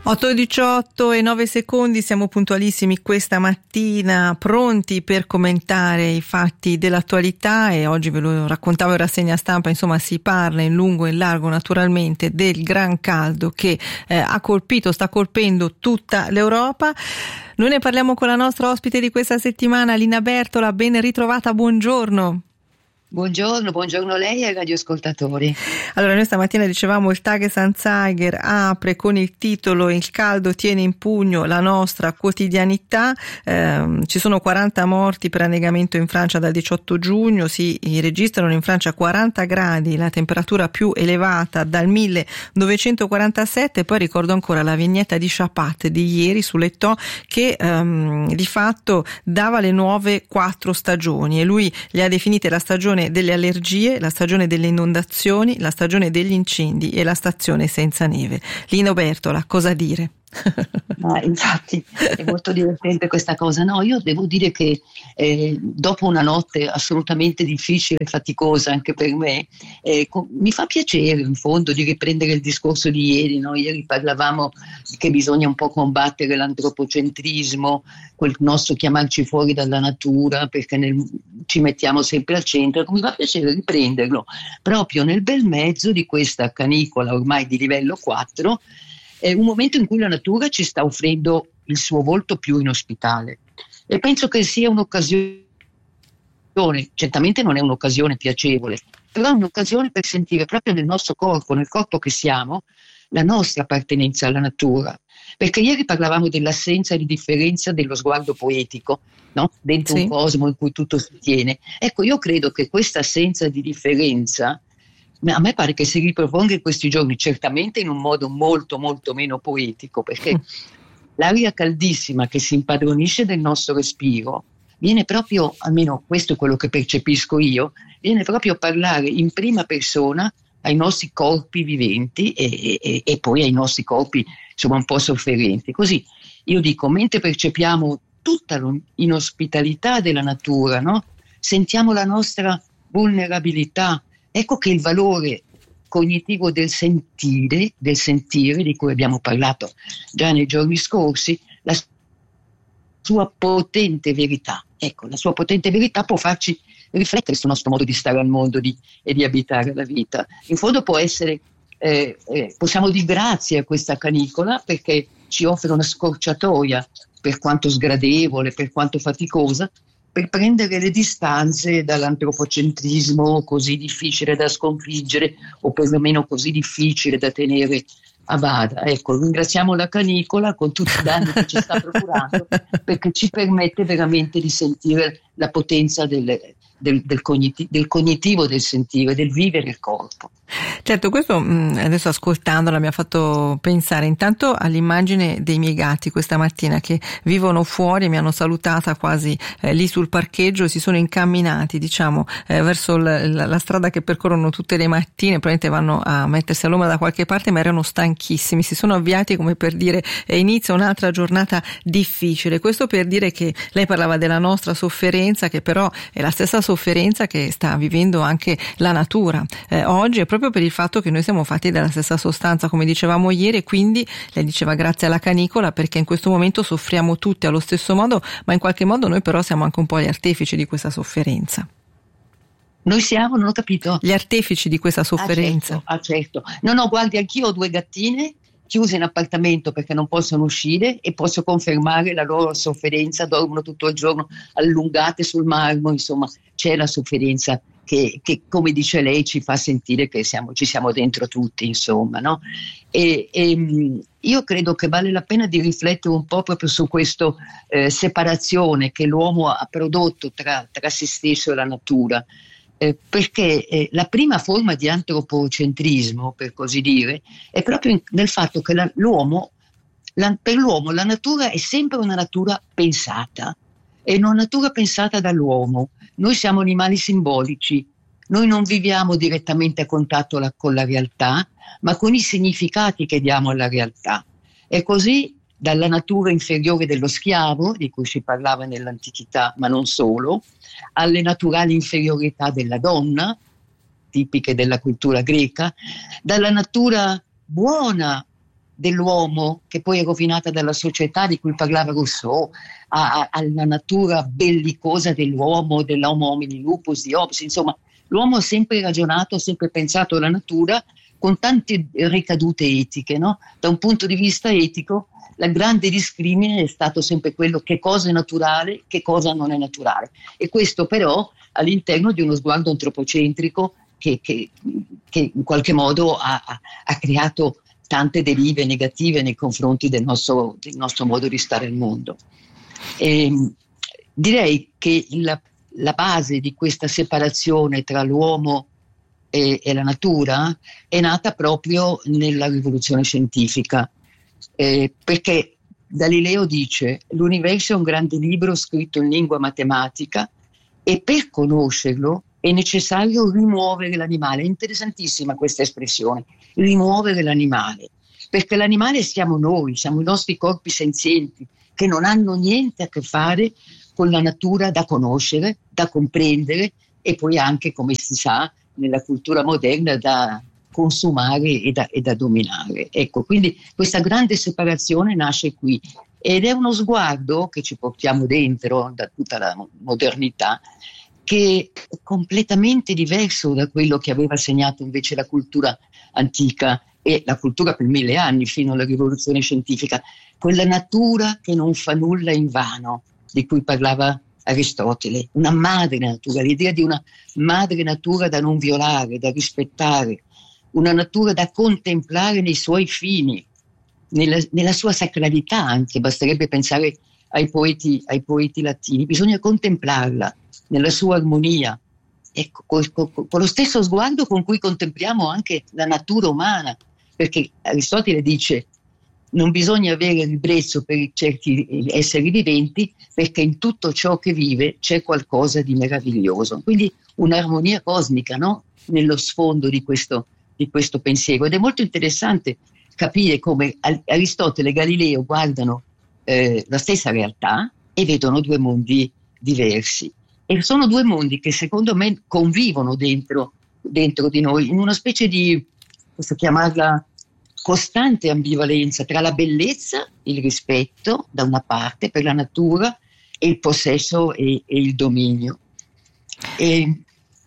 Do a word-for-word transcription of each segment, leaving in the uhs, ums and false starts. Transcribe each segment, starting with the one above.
otto e diciotto e nove secondi, siamo puntualissimi questa mattina, pronti per commentare i fatti dell'attualità, e oggi ve lo raccontavo in rassegna stampa, insomma si parla in lungo e in largo naturalmente del gran caldo che eh, ha colpito, sta colpendo tutta l'Europa. Noi ne parliamo con la nostra ospite di questa settimana, Lina Bertola, ben ritrovata, buongiorno. Buongiorno, buongiorno a lei e ai radioascoltatori. Allora, noi stamattina dicevamo il Tages-Anzeiger apre con il titolo "Il caldo tiene in pugno la nostra quotidianità". Eh, ci sono quaranta morti per annegamento in Francia dal diciotto giugno, si registrano in Francia quaranta gradi, la temperatura più elevata dal millenovecentoquarantasette. Poi ricordo ancora la vignetta di Chapat di ieri su L'Etò che ehm, di fatto dava le nuove quattro stagioni, e lui le ha definite la stagione delle allergie, la stagione delle inondazioni, la stagione degli incendi e la stazione senza neve. Lina Bertola, cosa dire? Ah, infatti è molto divertente questa cosa. No, io devo dire che eh, dopo una notte assolutamente difficile e faticosa anche per me, eh, co- mi fa piacere in fondo di riprendere il discorso di ieri, no? Ieri parlavamo che bisogna un po' combattere l'antropocentrismo, quel nostro chiamarci fuori dalla natura, perché nel, ci mettiamo sempre al centro. Mi fa piacere riprenderlo proprio nel bel mezzo di questa canicola ormai di livello quattro. È un momento in cui la natura ci sta offrendo il suo volto più inospitale, e penso che sia un'occasione, certamente non è un'occasione piacevole, però è un'occasione per sentire proprio nel nostro corpo, nel corpo che siamo, la nostra appartenenza alla natura. Perché ieri parlavamo dell'assenza di differenza dello sguardo poetico, no? Dentro sì. Un cosmo in cui tutto si tiene. Ecco, io credo che questa assenza di differenza a me pare che si riproponga in questi giorni, certamente in un modo molto molto meno poetico, perché l'aria caldissima che si impadronisce del nostro respiro viene proprio, almeno questo è quello che percepisco io, viene proprio a parlare in prima persona ai nostri corpi viventi e, e, e poi ai nostri corpi insomma un po' sofferenti. Così io dico, mentre percepiamo tutta l'inospitalità della natura, no? Sentiamo la nostra vulnerabilità. Ecco che il valore cognitivo del sentire, del sentire di cui abbiamo parlato già nei giorni scorsi, la sua potente verità, ecco, la sua potente verità può farci riflettere sul nostro modo di stare al mondo di, e di abitare la vita. In fondo può essere, eh, eh, possiamo dire grazie a questa canicola perché ci offre una scorciatoia, per quanto sgradevole, per quanto faticosa, per prendere le distanze dall'antropocentrismo così difficile da sconfiggere, o perlomeno così difficile da tenere a bada. Ecco, ringraziamo la canicola con tutti i danni che ci sta procurando, perché ci permette veramente di sentire la potenza del, del, del, cogniti- del cognitivo del sentire, del vivere il corpo. Certo, questo adesso ascoltandola mi ha fatto pensare intanto all'immagine dei miei gatti questa mattina che vivono fuori e mi hanno salutata quasi eh, lì sul parcheggio, si sono incamminati diciamo eh, verso l- la, la strada che percorrono tutte le mattine, probabilmente vanno a mettersi all'ombra da qualche parte, ma erano stanchissimi, si sono avviati come per dire eh, inizia un'altra giornata difficile. Questo per dire che lei parlava della nostra sofferenza, che però è la stessa sofferenza che sta vivendo anche la natura eh, oggi, è proprio per il fatto che noi siamo fatti della stessa sostanza, come dicevamo ieri, e quindi lei diceva grazie alla canicola perché in questo momento soffriamo tutti allo stesso modo, ma in qualche modo noi però siamo anche un po' gli artefici di questa sofferenza. Noi siamo, non ho capito. Gli artefici di questa sofferenza. Ah certo, ah, certo. No, no, guardi, anch'io ho due gattine chiuse in appartamento perché non possono uscire e posso confermare la loro sofferenza, dormono tutto il giorno allungate sul marmo, insomma c'è la sofferenza che, che come dice lei ci fa sentire che siamo, ci siamo dentro tutti, insomma, no? E, e io credo che vale la pena di riflettere un po' proprio su questa eh, separazione che l'uomo ha prodotto tra, tra se stesso e la natura. Eh, perché eh, la prima forma di antropocentrismo, per così dire, è proprio in, nel fatto che la, l'uomo, la, per l'uomo la natura è sempre una natura pensata, è una natura pensata dall'uomo. Noi siamo animali simbolici, noi non viviamo direttamente a contatto la, con la realtà, ma con i significati che diamo alla realtà. E così dalla natura inferiore dello schiavo, di cui si parlava nell'antichità, ma non solo, alle naturali inferiorità della donna, tipiche della cultura greca, dalla natura buona dell'uomo, che poi è rovinata dalla società di cui parlava Rousseau, a, a, alla natura bellicosa dell'uomo, dell'homo homini lupus, di Hobbes. Insomma, l'uomo ha sempre ragionato, ha sempre pensato alla natura con tante ricadute etiche, no? Da un punto di vista etico, la grande discrimine è stato sempre quello: che cosa è naturale, che cosa non è naturale. E questo però all'interno di uno sguardo antropocentrico che, che, che in qualche modo ha, ha creato tante derive negative nei confronti del nostro, del nostro modo di stare al mondo. E direi che la, la base di questa separazione tra l'uomo e, e la natura è nata proprio nella rivoluzione scientifica, eh, perché Galileo dice: l'universo è un grande libro scritto in lingua matematica e per conoscerlo è necessario rimuovere l'animale. È interessantissima questa espressione, rimuovere l'animale, perché l'animale siamo noi, siamo i nostri corpi senzienti che non hanno niente a che fare con la natura da conoscere, da comprendere e poi anche, come si sa, nella cultura moderna da consumare e da, e da dominare. Ecco, quindi questa grande separazione nasce qui ed è uno sguardo che ci portiamo dentro da tutta la modernità, che è completamente diverso da quello che aveva segnato invece la cultura antica e la cultura per mille anni fino alla rivoluzione scientifica, quella natura che non fa nulla invano di cui parlava Aristotele, una madre natura, l'idea di una madre natura da non violare, da rispettare, una natura da contemplare nei suoi fini, nella, nella sua sacralità anche. Basterebbe pensare ai poeti, ai poeti latini, bisogna contemplarla nella sua armonia, ecco, con, con, con lo stesso sguardo con cui contempliamo anche la natura umana, perché Aristotele dice: non bisogna avere ribrezzo per certi esseri viventi, perché in tutto ciò che vive c'è qualcosa di meraviglioso. Quindi un'armonia cosmica, no? Nello sfondo di questo, di questo pensiero. Ed è molto interessante capire come Aristotele e Galileo guardano eh, la stessa realtà e vedono due mondi diversi. E sono due mondi che secondo me convivono dentro, dentro di noi, in una specie di, posso chiamarla, costante ambivalenza tra la bellezza, il rispetto da una parte per la natura, e il possesso e, e il dominio. E,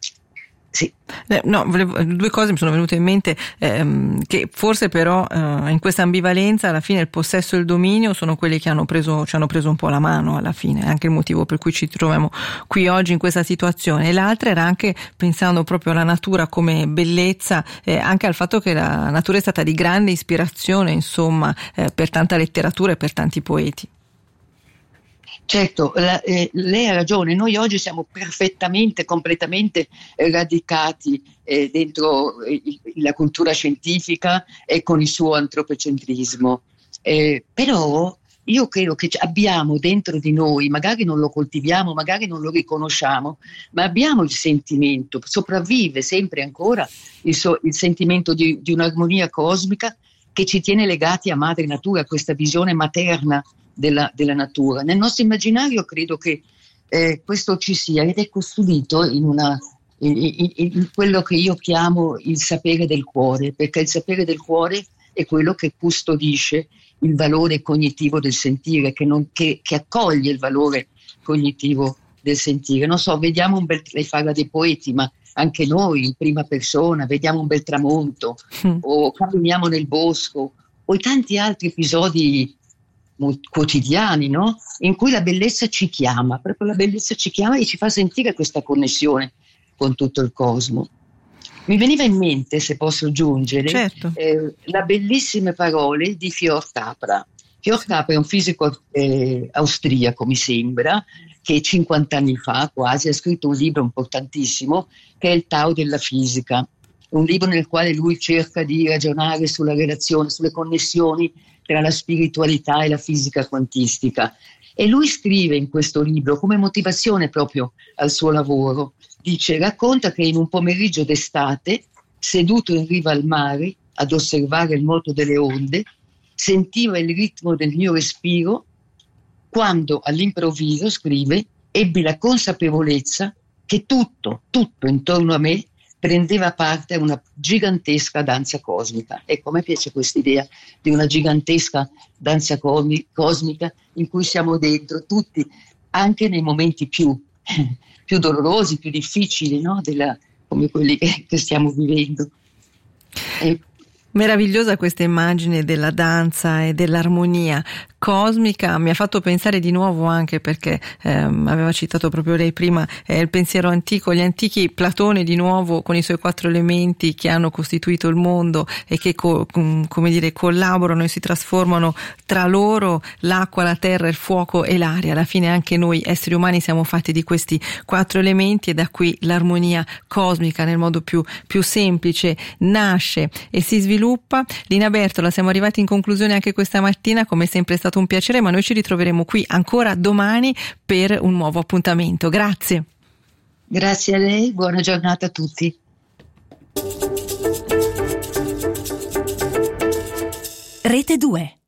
sì. No, volevo, due cose mi sono venute in mente, ehm, che forse però eh, in questa ambivalenza alla fine il possesso e il dominio sono quelli che hanno preso, ci hanno preso un po' la mano alla fine, anche il motivo per cui ci troviamo qui oggi in questa situazione. E l'altra era anche pensando proprio alla natura come bellezza, eh, anche al fatto che la natura è stata di grande ispirazione, insomma, eh, per tanta letteratura e per tanti poeti. Certo, la, eh, lei ha ragione, noi oggi siamo perfettamente, completamente eh, radicati eh, dentro eh, la cultura scientifica e con il suo antropocentrismo, eh, però io credo che abbiamo dentro di noi, magari non lo coltiviamo, magari non lo riconosciamo, ma abbiamo il sentimento, sopravvive sempre ancora il, so, il sentimento di, di un'armonia cosmica che ci tiene legati a madre natura, a questa visione materna Della, della natura. Nel nostro immaginario credo che eh, questo ci sia ed è custodito in, una, in, in, in quello che io chiamo il sapere del cuore, perché il sapere del cuore è quello che custodisce il valore cognitivo del sentire, che, non, che, che accoglie il valore cognitivo del sentire. Non so, vediamo un bel, lei parla dei poeti, ma anche noi in prima persona vediamo un bel tramonto mm. o camminiamo nel bosco o i tanti altri episodi quotidiani, no? In cui la bellezza ci chiama, proprio la bellezza ci chiama e ci fa sentire questa connessione con tutto il cosmo. Mi veniva in mente, se posso aggiungere, certo. eh, le bellissime parole di Fjord Capra. Fjord Capra è un fisico eh, austriaco, mi sembra, che cinquanta anni fa quasi ha scritto un libro importantissimo che è il Tao della fisica, un libro nel quale lui cerca di ragionare sulla relazione, sulle connessioni tra la spiritualità e la fisica quantistica. E lui scrive in questo libro, come motivazione proprio al suo lavoro, dice: racconta che in un pomeriggio d'estate, seduto in riva al mare ad osservare il moto delle onde, sentiva il ritmo del mio respiro, quando all'improvviso, scrive, ebbi la consapevolezza che tutto, tutto intorno a me prendeva parte a una gigantesca danza cosmica. Ecco, a me piace questa idea di una gigantesca danza cosmica in cui siamo dentro tutti, anche nei momenti più, più dolorosi, più difficili, no? Della, come quelli che, che stiamo vivendo. E, Meravigliosa questa immagine della danza e dell'armonia cosmica, mi ha fatto pensare di nuovo, anche perché ehm, aveva citato proprio lei prima eh, il pensiero antico, gli antichi, Platone di nuovo con i suoi quattro elementi che hanno costituito il mondo e che co- com, come dire collaborano e si trasformano tra loro, l'acqua, la terra, il fuoco e l'aria. Alla fine anche noi esseri umani siamo fatti di questi quattro elementi, e da qui l'armonia cosmica nel modo più, più semplice nasce e si sviluppa. Lina Bertola, siamo arrivati in conclusione anche questa mattina, come sempre è stato un piacere, ma noi ci ritroveremo qui ancora domani per un nuovo appuntamento. Grazie. Grazie a lei, buona giornata a tutti. Rete due.